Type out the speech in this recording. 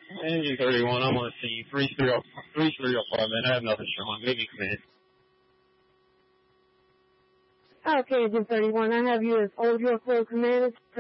Engine 31, I'm on the scene. 3305, man. I have nothing showing. Maybe command. Okay, Engine 31, I have you as Old York Road Command.